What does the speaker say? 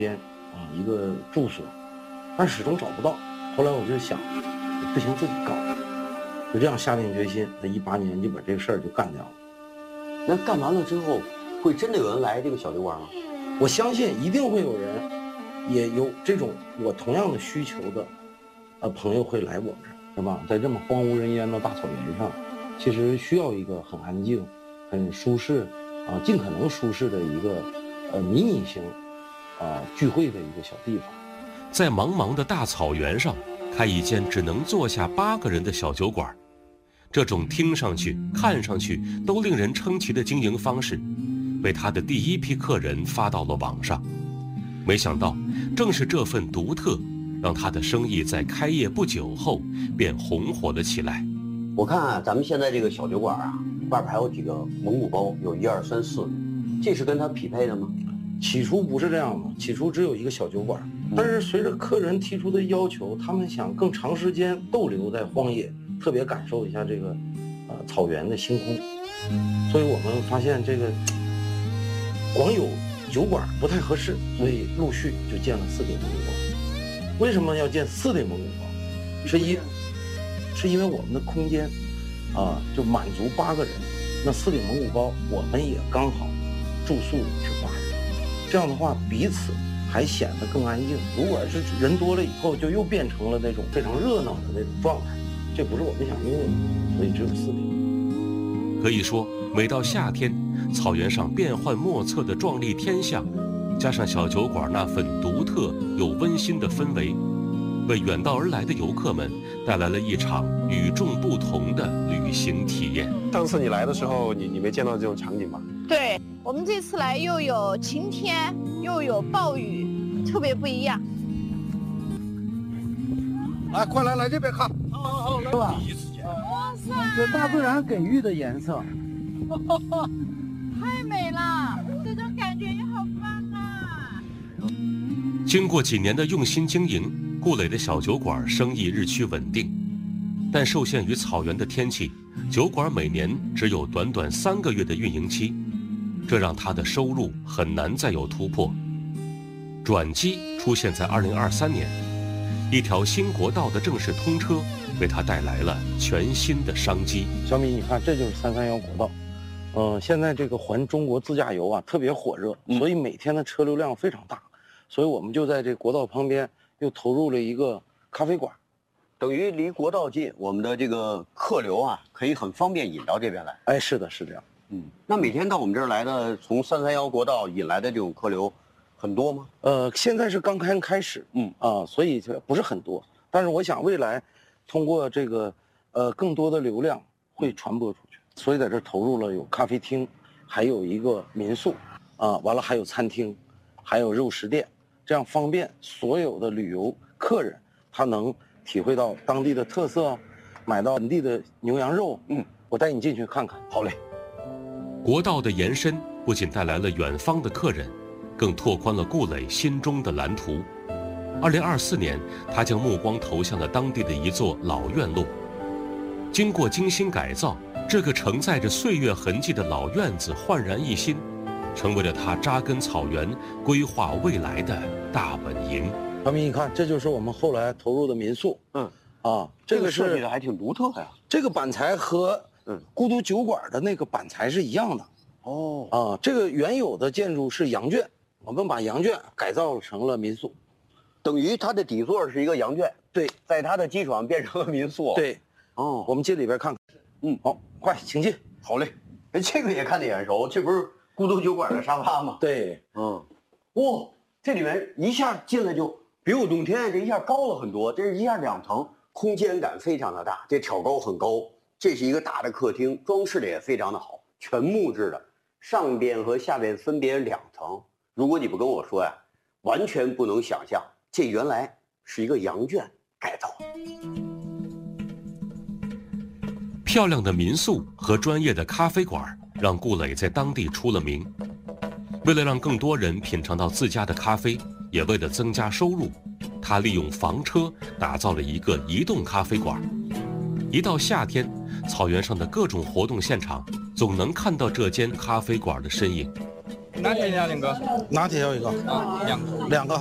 一个住所，但始终找不到。后来我就想，不行，自己搞，就这样下定决心，在18年就把这个事儿就干掉了。 那干完了之后，会真的有人来这个小酒馆吗？ 我相信一定会有人，也有这种我同样的需求的，朋友会来我们这儿，是吧？在这么荒无人烟的大草原上，其实需要一个很安静、很舒适，尽可能舒适的一个迷你型，聚会的一个小地方。 在茫茫的大草原上开一间只能坐下8个人的小酒馆，这种听上去、看上去都令人称奇的经营方式，被他的第一批客人发到了网上。没想到，正是这份独特，让他的生意在开业不久后便红火了起来。 我看咱们现在这个小酒馆啊，外边还有几个蒙古包，有1、2、3、4，这是跟他匹配的吗？ 起初不是这样的，起初只有一个小酒馆，但是随着客人提出的要求，他们想更长时间逗留在荒野，特别感受一下这个草原的星空，所以我们发现这个光有酒馆不太合适，所以陆续就建了4顶蒙古包。为什么要建4顶蒙古包？是因为我们的空间就满足8个人，那4顶蒙古包我们也刚好住宿是8人，这样的话彼此还显得更安静。如果是人多了以后，就又变成了那种非常热闹的那种状态，这不是我们想拥有的，所以只有4顶。 可以说，每到夏天，草原上变幻莫测的壮丽天象，加上小酒馆那份独特又温馨的氛围，为远道而来的游客们带来了一场与众不同的旅行体验。 上次你来的时候，你没见到这种场景吧？ 对，我们这次来又有晴天，又有暴雨，特别不一样。 来，快来这边看，是吧？ 哇塞， 这大自然给予的颜色， 太美了，这种感觉也好棒啊！ 经过几年的用心经营，顾磊的小酒馆生意日趋稳定，但受限于草原的天气，酒馆每年只有短短3个月的运营期，这让他的收入很难再有突破。转机出现在2023年，一条新国道的正式通车，为他带来了全新的商机。 小米，你看，这就是331国道，现在这个环中国自驾游啊特别火热，所以每天的车流量非常大，所以我们就在这国道旁边又投入了一个咖啡馆， 等于离国道近，我们的这个客流啊可以很方便引到这边来。 哎，是的，是这样。 那每天到我们这儿来的，从331国道引来的这种客流很多吗？ 现在是刚开始，所以不是很多，但是我想未来通过这个更多的流量会传播出去，所以在这投入了有咖啡厅，还有一个民宿，完了还有餐厅，还有肉食店，这样方便所有的旅游客人，他能体会到当地的特色，买到本地的牛羊肉。我带你进去看看。 好嘞。 国道的延伸不仅带来了远方的客人，更拓宽了顾磊心中的蓝图。2024年，他将目光投向了当地的一座老院落。经过精心改造，这个承载着岁月痕迹的老院子焕然一新，成为了他扎根草原、规划未来的大本营。 小米，你看，这就是我们后来投入的民宿。这个设计的还挺独特呀。 这个板材和孤独酒馆的那个板材是一样的。这个原有的建筑是羊圈，我们把羊圈改造成了民宿， 等于它的底座是一个羊圈。 对， 在它的基础上变成了民宿。 对。我们进里边看看。好，快请进。 好嘞。这个也看得眼熟，这不是孤独酒馆的沙发吗？ 对。 哇，这里面一下进来就比我冬天这一下高了很多，这是一下2层，空间感非常的大，这挑高很高。这是一个大的客厅，装饰的也非常的好，全木质的，上边和下边分别2层。如果你不跟我说呀，完全不能想象，这原来是一个羊圈改造。 漂亮的民宿和专业的咖啡馆让顾磊在当地出了名。为了让更多人品尝到自家的咖啡，也为了增加收入，他利用房车打造了一个移动咖啡馆。一到夏天，草原上的各种活动现场总能看到这间咖啡馆的身影。 拿铁要两个。 拿铁要一个， 啊，两个。 2个。